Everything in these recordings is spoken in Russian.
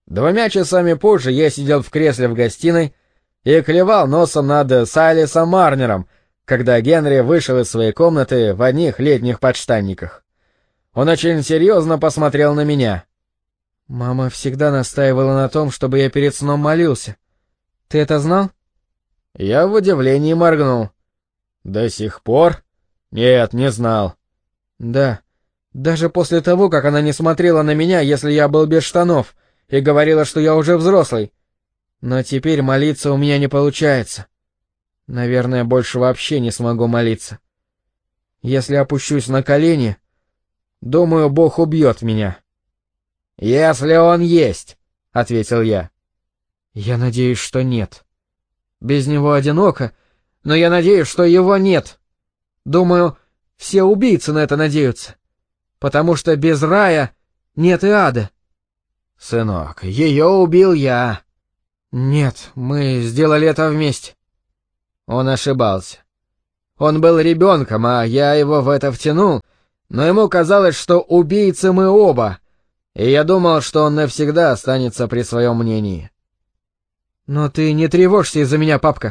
2 часами позже я сидел в кресле в гостиной и клевал носом над Сайлисом Марнером, когда Генри вышел из своей комнаты в одних летних подштанниках. Он очень серьезно посмотрел на меня. «Мама всегда настаивала на том, чтобы я перед сном молился. Ты это знал?» Я в удивлении моргнул. «До сих пор? Нет, не знал». «Да. Даже после того, как она не смотрела на меня, если я был без штанов, и говорила, что я уже взрослый. Но теперь молиться у меня не получается. Наверное, больше вообще не смогу молиться. Если опущусь на колени, думаю, Бог убьет меня». «Если он есть», — ответил я. «Я надеюсь, что нет. Без него одиноко, но я надеюсь, что его нет. Думаю, все убийцы на это надеются, потому что без рая нет и ада». «Сынок, ее убил я». «Нет, мы сделали это вместе». Он ошибался. Он был ребенком, а я его в это втянул, но ему казалось, что убийцы мы оба, и я думал, что он навсегда останется при своем мнении. «Но ты не тревожься из-за меня, папка.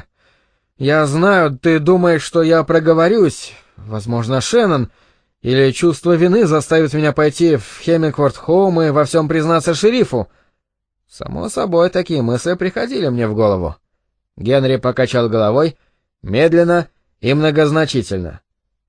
Я знаю, ты думаешь, что я проговорюсь, возможно, Шеннон, или чувство вины заставит меня пойти в Хеммингворт-Хоум и во всем признаться шерифу». Само собой, такие мысли приходили мне в голову. Генри покачал головой, медленно и многозначительно.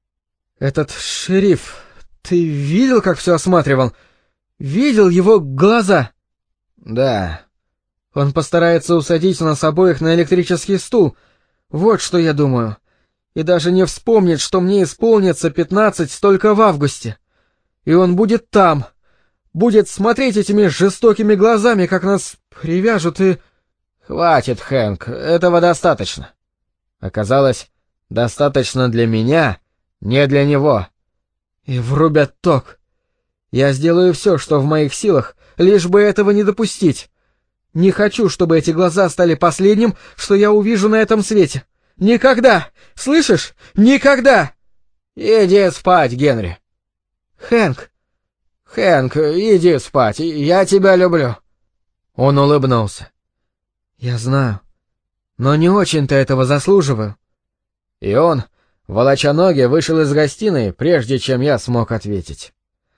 «Этот шериф, ты видел, как все осматривал? Видел его глаза?» «Да». «Он постарается усадить нас обоих на электрический стул. Вот что я думаю. И даже не вспомнит, что мне исполнится 15 только в августе. И он будет там, будет смотреть этими жестокими глазами, как нас привяжут и...» «Хватит, Хэнк, этого достаточно». Оказалось, достаточно для меня, не для него. «И врубят ток. Я сделаю все, что в моих силах, лишь бы этого не допустить. Не хочу, чтобы эти глаза стали последним, что я увижу на этом свете. Никогда! Слышишь? Никогда!» «Иди спать, Генри». «Хэнк!» «Хэнк, иди спать, я тебя люблю». Он улыбнулся. «Я знаю, но не очень-то этого заслуживаю». И он, волоча ноги, вышел из гостиной, прежде чем я смог ответить.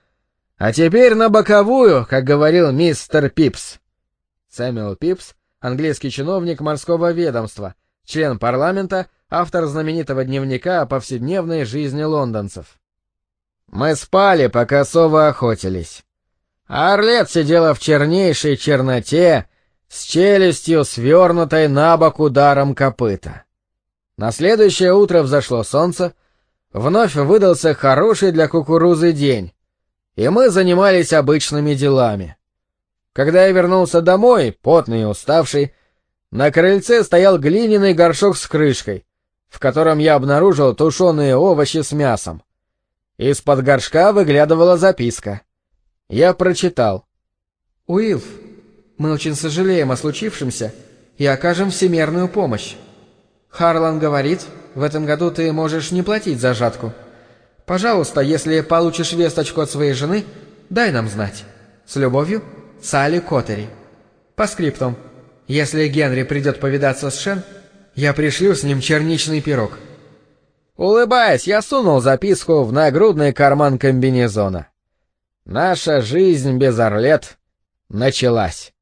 «А теперь на боковую», как говорил мистер Пипс. Сэмюэл Пипс, английский чиновник морского ведомства, член парламента, автор знаменитого дневника о повседневной жизни лондонцев. Мы спали, пока совы охотились. А Арлет сидела в чернейшей черноте, с челюстью, свернутой на бок ударом копыта. На следующее утро взошло солнце, вновь выдался хороший для кукурузы день, и мы занимались обычными делами. Когда я вернулся домой, потный и уставший, на крыльце стоял глиняный горшок с крышкой, в котором я обнаружил тушеные овощи с мясом. Из-под горшка выглядывала записка. Я прочитал. «Уилф, мы очень сожалеем о случившемся и окажем всемерную помощь. Харлан говорит, в этом году ты можешь не платить за жатку. Пожалуйста, если получишь весточку от своей жены, дай нам знать. С любовью, Салли Коттери. По скриптум. Если Генри придет повидаться с Шен, я пришлю с ним черничный пирог». Улыбаясь, я сунул записку в нагрудный карман комбинезона. Наша жизнь без Арлет началась.